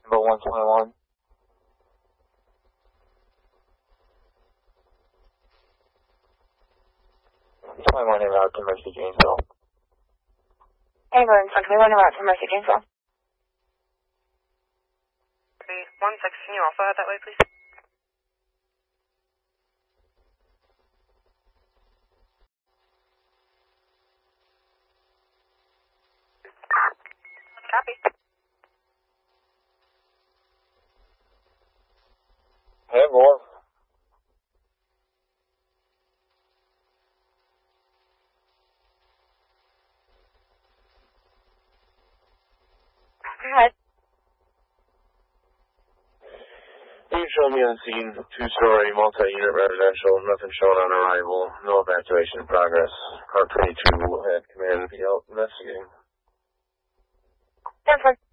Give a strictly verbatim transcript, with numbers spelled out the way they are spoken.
Number one twenty-one. twenty-one in route to Mercy Janesville. Ambulance, twenty-one in route to Mercy Janesville. one six, can you also head that way, please? Copy. Hey, boy. Hi. You showed me on scene, two-story, multi-unit residential, nothing shown on arrival, no evacuation in progress. Car twenty-two will head command and be out investigating. ten four.